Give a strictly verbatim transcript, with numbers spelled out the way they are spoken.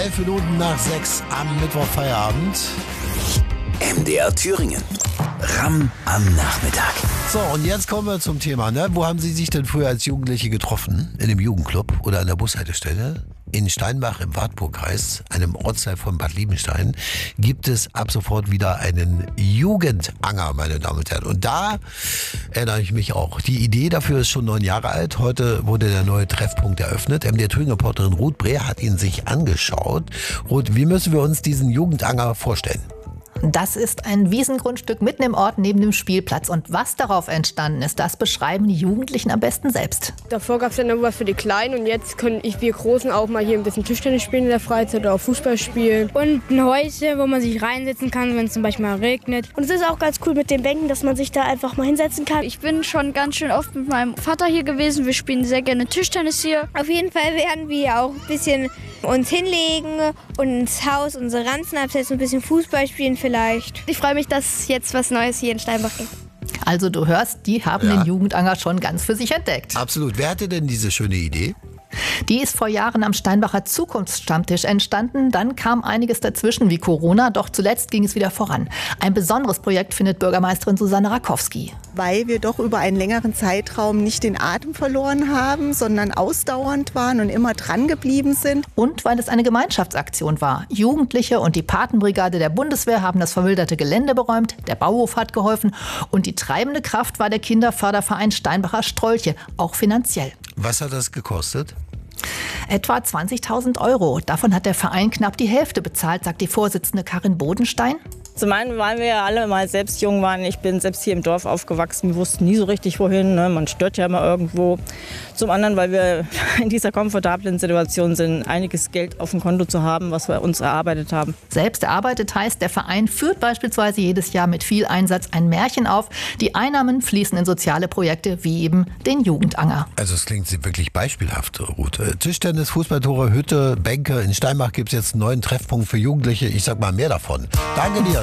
Elf Minuten nach sechs am Mittwoch Feierabend. M D R Thüringen. Ramm am Nachmittag. So, und jetzt kommen wir zum Thema. Ne? Wo haben Sie sich denn früher als Jugendliche getroffen? In dem Jugendclub oder an der Bushaltestelle? In Steinbach im Wartburgkreis, einem Ortsteil von Bad Liebenstein, gibt es ab sofort wieder einen Jugendanger, meine Damen und Herren. Und da erinnere ich mich auch. Die Idee dafür ist schon neun Jahre alt. Heute wurde der neue Treffpunkt eröffnet. M D R-Thüringen-Reporterin Ruth Brehr hat ihn sich angeschaut. Ruth, wie müssen wir uns diesen Jugendanger vorstellen? Das ist ein Wiesengrundstück mitten im Ort neben dem Spielplatz. Und was darauf entstanden ist, das beschreiben die Jugendlichen am besten selbst. Davor gab es dann irgendwas für die Kleinen und jetzt können ich, wir Großen auch mal hier ein bisschen Tischtennis spielen in der Freizeit oder auch Fußball spielen. Und ein Häuschen, wo man sich reinsetzen kann, wenn es zum Beispiel mal regnet. Und es ist auch ganz cool mit den Bänken, dass man sich da einfach mal hinsetzen kann. Ich bin schon ganz schön oft mit meinem Vater hier gewesen. Wir spielen sehr gerne Tischtennis hier. Auf jeden Fall werden wir auch ein bisschen uns hinlegen und ins Haus unsere Ranzen absetzen, ein bisschen Fußball spielen vielleicht. Ich freue mich, dass es jetzt was Neues hier in Steinbach gibt. Also du hörst, die haben Ja. den Jugendanger schon ganz für sich entdeckt. Absolut. Wer hatte denn diese schöne Idee? Die ist vor Jahren am Steinbacher Zukunftsstammtisch entstanden. Dann kam einiges dazwischen wie Corona, doch zuletzt ging es wieder voran. Ein besonderes Projekt findet Bürgermeisterin Susanne Rakowski. Weil wir doch über einen längeren Zeitraum nicht den Atem verloren haben, sondern ausdauernd waren und immer dran geblieben sind. Und weil es eine Gemeinschaftsaktion war. Jugendliche und die Patenbrigade der Bundeswehr haben das verwilderte Gelände beräumt, der Bauhof hat geholfen und die treibende Kraft war der Kinderförderverein Steinbacher Strolche, auch finanziell. Was hat das gekostet? Etwa zwanzigtausend Euro. Davon hat der Verein knapp die Hälfte bezahlt, sagt die Vorsitzende Karin Bodenstein. Zum einen, weil wir ja alle mal selbst jung waren. Ich bin selbst hier im Dorf aufgewachsen. Wir wussten nie so richtig, wohin. Ne? Man stört ja immer irgendwo. Zum anderen, weil wir in dieser komfortablen Situation sind, einiges Geld auf dem Konto zu haben, was wir uns erarbeitet haben. Selbst erarbeitet heißt, der Verein führt beispielsweise jedes Jahr mit viel Einsatz ein Märchen auf. Die Einnahmen fließen in soziale Projekte wie eben den Jugendanger. Also es klingt wirklich beispielhaft, Ruth. Tischtennis, Fußballtore, Hütte, Bänke. In Steinbach gibt es jetzt einen neuen Treffpunkt für Jugendliche. Ich sag mal mehr davon. Danke dir.